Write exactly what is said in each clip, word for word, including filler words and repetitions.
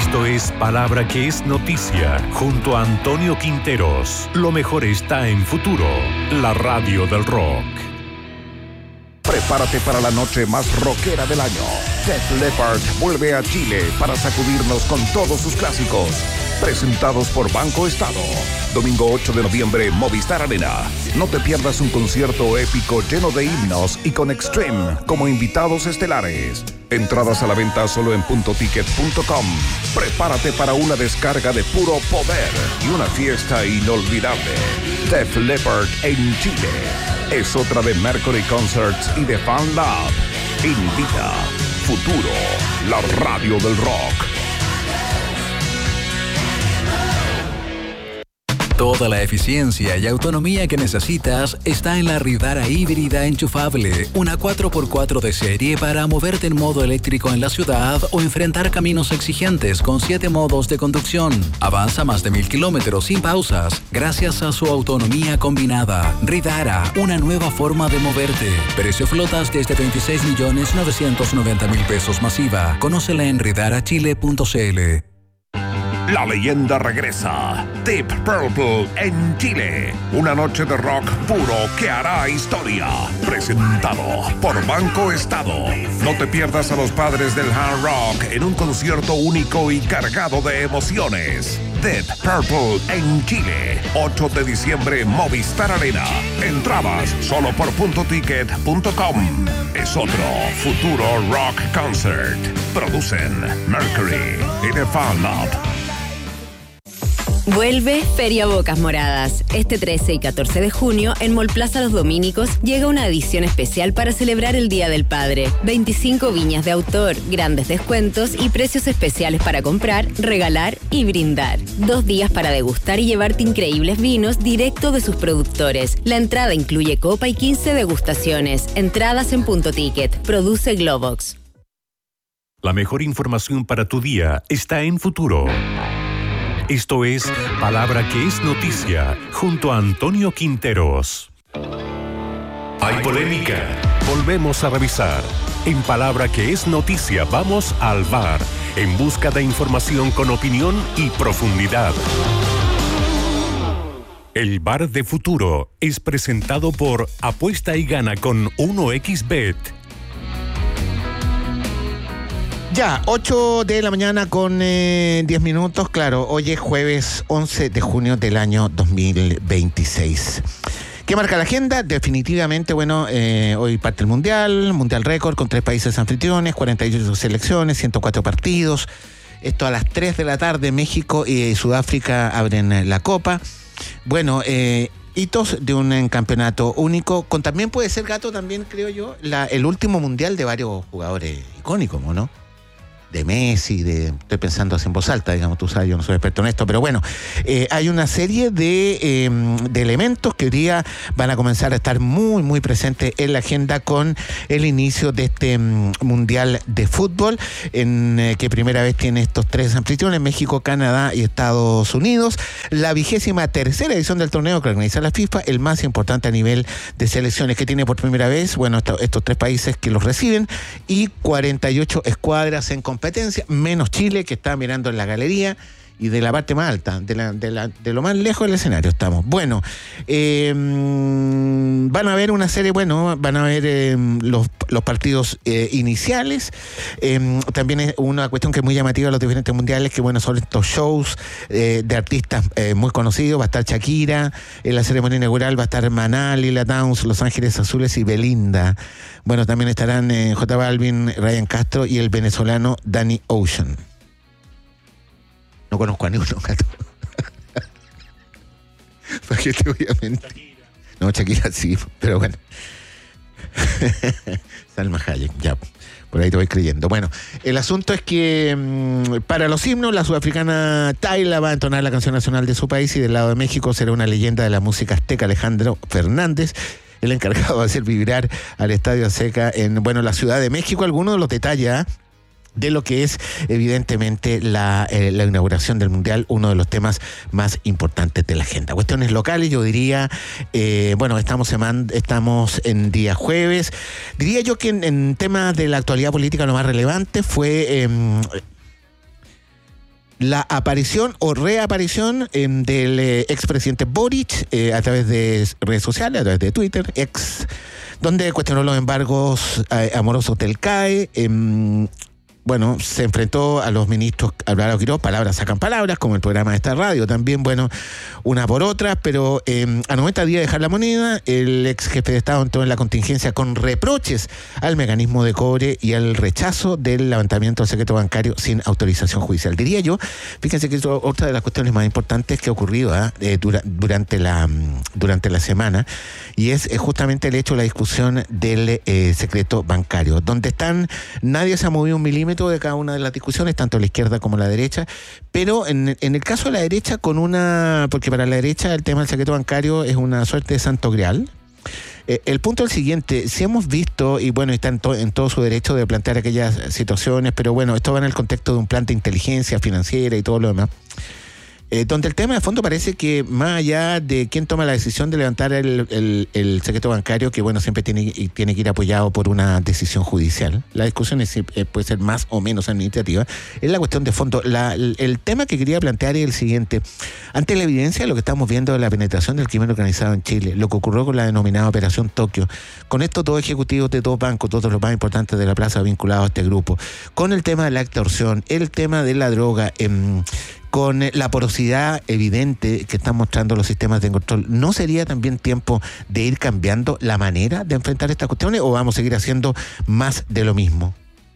Esto es Palabra que es Noticia, junto a Antonio Quinteros. Lo mejor está en Futuro, la radio del rock. Prepárate para la noche más rockera del año. Def Leppard vuelve a Chile para sacudirnos con todos sus clásicos. Presentados por Banco Estado. Domingo ocho de noviembre, Movistar Arena. No te pierdas un concierto épico lleno de himnos y con Extreme como invitados estelares. Entradas a la venta solo en punto ticket punto com. Prepárate para una descarga de puro poder y una fiesta inolvidable. Def Leppard en Chile. Es otra de Mercury Concerts y de Fan Lab. Invita Futuro, la radio del rock. Toda la eficiencia y autonomía que necesitas está en la Ridara híbrida enchufable, una cuatro por cuatro de serie para moverte en modo eléctrico en la ciudad o enfrentar caminos exigentes con siete modos de conducción. Avanza más de mil kilómetros sin pausas gracias a su autonomía combinada. Ridara, una nueva forma de moverte. Precio flotas desde veintiséis millones novecientos noventa mil pesos masiva. Conócela en ridara chile punto c l. La leyenda regresa. Deep Purple en Chile. Una noche de rock puro que hará historia. Presentado por Banco Estado. No te pierdas a los padres del hard rock en un concierto único y cargado de emociones. Deep Purple en Chile. ocho de diciembre, Movistar Arena. Entradas solo por punto ticket punto com. Es otro Futuro Rock Concert. Producen Mercury y The Fan Lab. Vuelve Feria Bocas Moradas. Este trece y catorce de junio, en Mall Plaza Los Dominicos, llega una edición especial para celebrar el Día del Padre. veinticinco viñas de autor, grandes descuentos y precios especiales para comprar, regalar y brindar. Dos días para degustar y llevarte increíbles vinos directo de sus productores. La entrada incluye copa y quince degustaciones. Entradas en Punto Ticket. Produce Globox. La mejor información para tu día está en Futuro. Esto es Palabra que es Noticia, junto a Antonio Quinteros. Hay polémica. Volvemos a revisar. En Palabra que es Noticia vamos al V A R, en busca de información con opinión y profundidad. El V A R de Futuro es presentado por Apuesta y Gana con uno equis bet. Ya, ocho de la mañana con eh, diez minutos. Claro, hoy es jueves once de junio del año dos mil veintiséis. ¿Qué marca la agenda? Definitivamente, bueno, eh, hoy parte el Mundial, Mundial récord con tres países anfitriones, cuarenta y ocho selecciones, ciento cuatro partidos. Esto a las tres de la tarde, México y Sudáfrica abren la Copa. Bueno, eh, hitos de un campeonato único, con también puede ser, Gato, también creo yo, la, el último Mundial de varios jugadores icónicos, ¿no? De Messi, de, estoy pensando así en voz alta, digamos, tú sabes, yo no soy experto en esto, pero bueno, eh, hay una serie de, eh, de elementos que hoy día van a comenzar a estar muy, muy presentes en la agenda con el inicio de este um, Mundial de Fútbol, en eh, que primera vez tiene estos tres anfitriones, México, Canadá y Estados Unidos, la vigésima tercera edición del torneo que organiza la FIFA, el más importante a nivel de selecciones que tiene por primera vez, bueno, esto, estos tres países que los reciben, y cuarenta y ocho escuadras en competencia, menos Chile, que está mirando en la galería y de la parte más alta, de, la, de, la, de lo más lejos del escenario estamos. Bueno, eh, van a haber una serie, bueno, van a haber eh, los, los partidos eh, iniciales. Eh, también es una cuestión que es muy llamativa de los diferentes mundiales, que bueno, son estos shows eh, de artistas eh, muy conocidos. Va a estar Shakira, en la ceremonia inaugural va a estar Maná, Lila Downs, Los Ángeles Azules y Belinda. Bueno, también estarán eh, J Balvin, Ryan Castro y el venezolano Danny Ocean. No conozco a ninguno, Gato. ¿Para qué te voy a mentir? No, Shakira sí, pero bueno. Salma Hayek, ya. Por ahí te voy creyendo. Bueno, el asunto es que mmm, para los himnos, la sudafricana Tayla va a entonar la canción nacional de su país, y del lado de México será una leyenda de la música azteca, Alejandro Fernández, el encargado de hacer vibrar al Estadio Azteca en, bueno, la Ciudad de México. Algunos de los detalles, ¿eh? de lo que es evidentemente la, eh, la inauguración del Mundial, uno de los temas más importantes de la agenda. Cuestiones locales, yo diría, eh, bueno, estamos en, estamos en día jueves. Diría yo que en, en temas de la actualidad política lo más relevante fue... Eh, la aparición o reaparición eh, del eh, expresidente Boric eh, a través de redes sociales, a través de Twitter, ex, donde cuestionó los embargos eh, amorosos del C A E. Eh, Bueno, se enfrentó a los ministros Álvaro Quiroz, palabras sacan palabras, como el programa de esta radio, también, bueno, una por otra, pero eh, a noventa días de dejar la moneda, el ex jefe de Estado entró en la contingencia con reproches al mecanismo de cobre y al rechazo del levantamiento del secreto bancario sin autorización judicial. Diría yo, fíjense que es otra de las cuestiones más importantes que ha ocurrido ¿eh? Eh, dura, durante, la, durante la semana, y es eh, justamente el hecho de la discusión del eh, secreto bancario, donde están, nadie se ha movido un milímetro de cada una de las discusiones, tanto la izquierda como la derecha, pero en, en el caso de la derecha con una, porque para la derecha el tema del secreto bancario es una suerte de santo grial. Eh, el punto es el siguiente, si hemos visto, y bueno, está en, to, en todo su derecho de plantear aquellas situaciones, pero bueno, esto va en el contexto de un plan de inteligencia financiera y todo lo demás, Eh, donde el tema de fondo parece que más allá de quién toma la decisión de levantar el, el, el secreto bancario, que bueno, siempre tiene, tiene que ir apoyado por una decisión judicial, la discusión es, eh, puede ser más o menos administrativa, es la cuestión de fondo. La, el, el tema que quería plantear es el siguiente: ante la evidencia de lo que estamos viendo de la penetración del crimen organizado en Chile, lo que ocurrió con la denominada Operación Tokio, con estos dos ejecutivos de dos bancos, todos los más importantes de la plaza vinculados a este grupo, con el tema de la extorsión, el tema de la droga, eh, con la porosidad evidente que están mostrando los sistemas de control, ¿no sería también tiempo de ir cambiando la manera de enfrentar estas cuestiones o vamos a seguir haciendo más de lo mismo?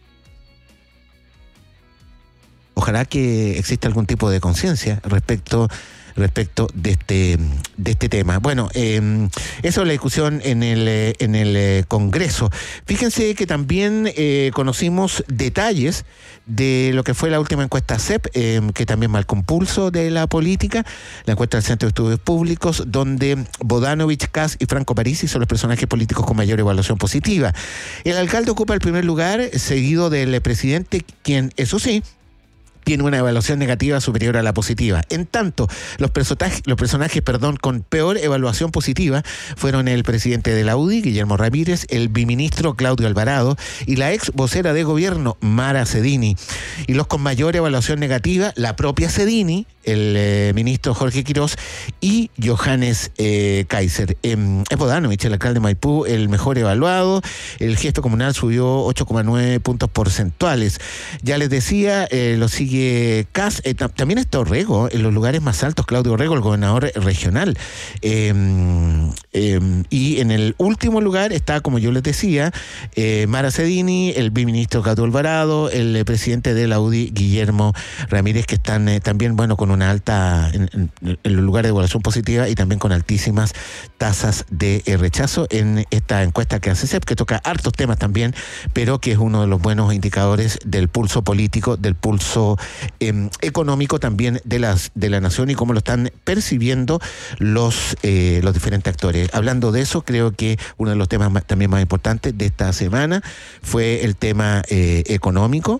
Ojalá que exista algún tipo de conciencia respecto respecto de este de este tema. Bueno, eh, eso es la discusión en el en el eh, Congreso. Fíjense que también eh, conocimos detalles de lo que fue la última encuesta C E P, eh, que también marcó un pulso de la política, la encuesta del Centro de Estudios Públicos, donde Bodanovich, Kast y Franco Parisi son los personajes políticos con mayor evaluación positiva. El alcalde ocupa el primer lugar, seguido del presidente, quien, eso sí, tiene una evaluación negativa superior a la positiva. En tanto, los personajes, los personajes perdón, con peor evaluación positiva fueron el presidente de la U D I, Guillermo Ramírez, el biministro Claudio Alvarado y la ex vocera de gobierno, Mara Cedini. Y los con mayor evaluación negativa, la propia Cedini, el eh, ministro Jorge Quiroz y Johannes eh, Kaiser. Eh, es Bodanovich, el alcalde de Maipú, el mejor evaluado. El jefe comunal subió ocho coma nueve puntos porcentuales. Ya les decía, eh, lo sigue Kast, eh, también está Orrego, en los lugares más altos, Claudio Orrego, el gobernador regional. Eh, eh, y en el último lugar está, como yo les decía, eh, Mara Cedini, el biministro Claudio Alvarado, el eh, presidente de la U D I, Guillermo Ramírez, que están eh, también, bueno, con una alta, en, en, en los lugares de evaluación positiva y también con altísimas tasas de eh, rechazo en esta encuesta que hace C E P, que toca hartos temas también, pero que es uno de los buenos indicadores del pulso político, del pulso Eh, económico también de las de la nación y cómo lo están percibiendo los eh, los diferentes actores. Hablando de eso, creo que uno de los temas más, también más importantes de esta semana fue el tema eh, económico,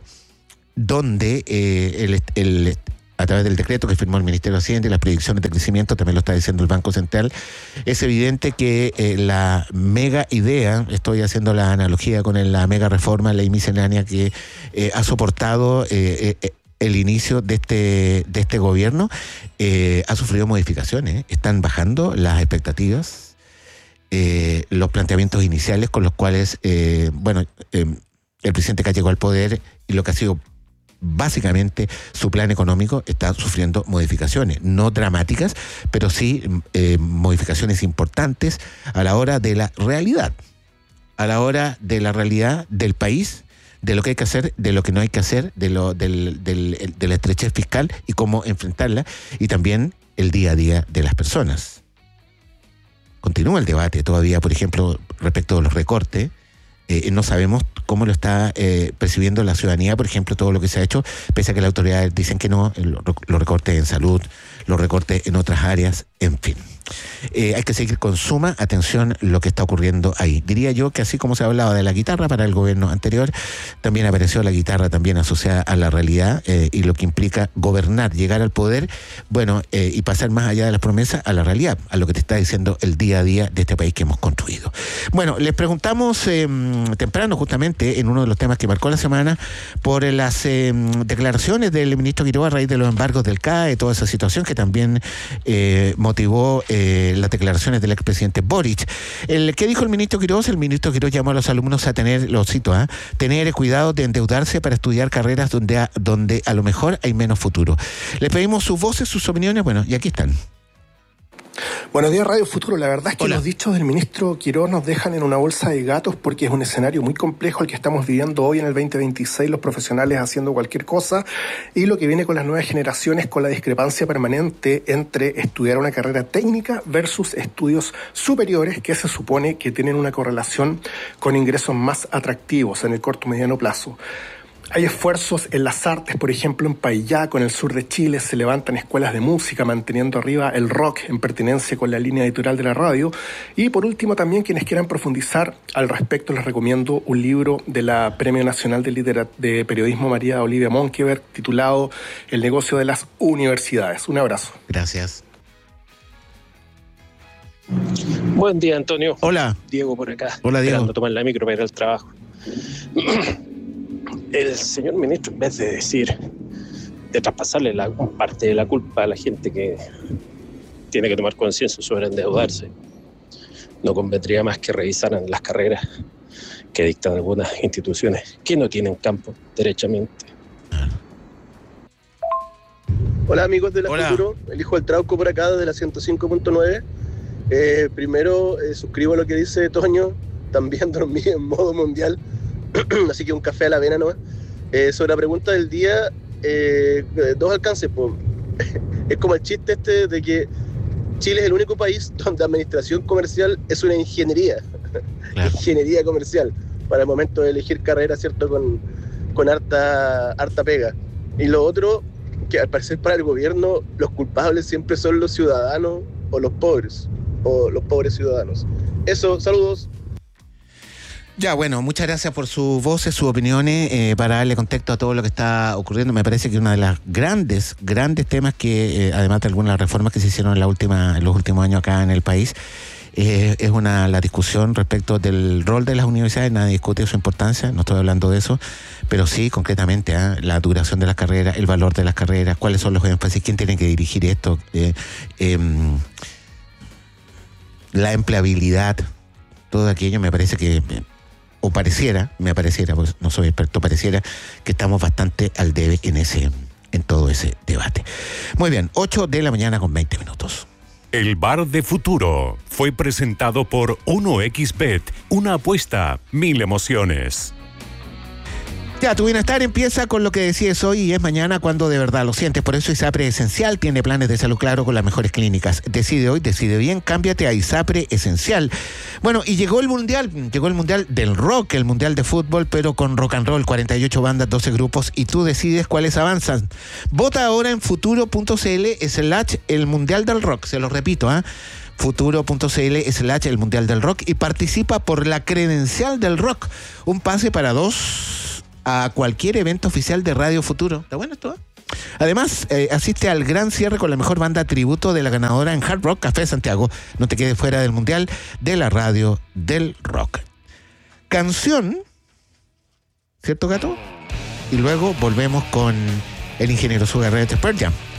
donde eh, el, el a través del decreto que firmó el Ministerio de Hacienda y las predicciones de crecimiento, también lo está diciendo el Banco Central, es evidente que eh, la mega idea, estoy haciendo la analogía con el, la mega reforma, ley miscelánea que eh, ha soportado eh, eh, el inicio de este de este gobierno, eh, ha sufrido modificaciones. Están bajando las expectativas, eh, los planteamientos iniciales con los cuales, eh, bueno, eh, el presidente que llegó al poder y lo que ha sido básicamente su plan económico está sufriendo modificaciones, no dramáticas, pero sí eh, modificaciones importantes a la hora de la realidad, a la hora de la realidad del país, de lo que hay que hacer, de lo que no hay que hacer, de lo del, del, de la estrechez fiscal y cómo enfrentarla, y también el día a día de las personas. Continúa el debate todavía, por ejemplo, respecto a los recortes. Eh, no sabemos cómo lo está eh, percibiendo la ciudadanía, por ejemplo, todo lo que se ha hecho, pese a que las autoridades dicen que no, los recortes en salud, los recortes en otras áreas, en fin. eh, hay que seguir con suma atención lo que está ocurriendo ahí. Diría yo que así como se hablaba de la guitarra para el gobierno anterior, también apareció la guitarra también asociada a la realidad eh, y lo que implica gobernar, llegar al poder, bueno, eh, y pasar más allá de las promesas a la realidad, a lo que te está diciendo el día a día de este país que hemos construido. Bueno, les preguntamos eh, temprano justamente en uno de los temas que marcó la semana por las eh, declaraciones del ministro Quiroga a raíz de los embargos del C A E, toda esa situación que también eh, motivó eh, las declaraciones del expresidente Boric. El, ¿Qué dijo el ministro Quiroga? El ministro Quiroga llamó a los alumnos a tener, lo cito, ¿eh? tener cuidado de endeudarse para estudiar carreras donde a, donde a lo mejor hay menos futuro. Les pedimos sus voces, sus opiniones, bueno, y aquí están. Buenos días, Radio Futuro. La verdad es que Hola. Los dichos del ministro Quiroga nos dejan en una bolsa de gatos porque es un escenario muy complejo el que estamos viviendo hoy en el veinte veintiséis, los profesionales haciendo cualquier cosa, y lo que viene con las nuevas generaciones, con la discrepancia permanente entre estudiar una carrera técnica versus estudios superiores que se supone que tienen una correlación con ingresos más atractivos en el corto y mediano plazo. Hay esfuerzos en las artes, por ejemplo en Paillaco, en el sur de Chile, se levantan escuelas de música manteniendo arriba el rock en pertinencia con la línea editorial de la radio. Y por último también quienes quieran profundizar al respecto les recomiendo un libro de la Premio Nacional de, Literat- de Periodismo María Olivia Monkeberg titulado El negocio de las universidades. Un abrazo. Gracias. Buen día, Antonio. Hola. Diego por acá. Hola, Diego. Esperando tomar la micro para ir al trabajo. El señor ministro, en vez de decir, de traspasarle la parte de la culpa a la gente que tiene que tomar conciencia sobre endeudarse, no convendría más que revisaran las carreras que dictan algunas instituciones que no tienen campo, derechamente. Hola amigos de la Hola. Futuro, el hijo del Trauco por acá desde la ciento cinco punto nueve. Eh, primero eh, suscribo lo que dice Toño, también dormí en modo mundial, así que un café a la avena nomás. Eh, sobre la pregunta del día, eh, dos alcances, pues. Es como el chiste este de que Chile es el único país donde administración comercial es una ingeniería, Claro. ingeniería comercial, para el momento de elegir carrera, ¿cierto? Con, con harta, harta pega. Y lo otro, que al parecer para el gobierno los culpables siempre son los ciudadanos o los pobres, o los pobres ciudadanos. Eso, saludos. Ya, bueno, muchas gracias por sus voces, sus opiniones, eh, para darle contexto a todo lo que está ocurriendo. Me parece que uno de los grandes, grandes temas que, eh, además de algunas reformas que se hicieron en, la última, en los últimos años acá en el país, eh, es una la discusión respecto del rol de las universidades. Nadie discute su importancia, no estoy hablando de eso, pero sí, concretamente, ¿eh? la duración de las carreras, el valor de las carreras, cuáles son los énfasis, quién tiene que dirigir esto, eh, eh, la empleabilidad, todo aquello. Me parece que... Eh, o pareciera, me pareciera, pues no soy experto, pareciera que estamos bastante al debe en ese, en todo ese debate. Muy bien, ocho de la mañana con veinte minutos. El Bar de Futuro fue presentado por uno equis bet, una apuesta, mil emociones. Ya, tu bienestar empieza con lo que decides hoy y es mañana cuando de verdad lo sientes. Por eso ISAPRE Esencial tiene planes de salud claro con las mejores clínicas. Decide hoy, decide bien, cámbiate a ISAPRE Esencial. Bueno, y llegó el Mundial, llegó el Mundial del Rock, el Mundial de Fútbol, pero con rock and roll, cuarenta y ocho bandas, doce grupos, y tú decides cuáles avanzan. Vota ahora en futuro.cl slash el Mundial del Rock, se lo repito, ¿ah? ¿eh? futuro.cl slash el Mundial del Rock y participa por la credencial del rock. Un pase para dos a cualquier evento oficial de Radio Futuro. ¿Está bueno esto? ¿Eh? Además, eh, asiste al gran cierre con la mejor banda tributo de la ganadora en Hard Rock Café Santiago. No te quedes fuera del Mundial de la Radio del Rock. Canción, ¿cierto, Gato? Y luego volvemos con el ingeniero Sugar Ray de Pearl Jam.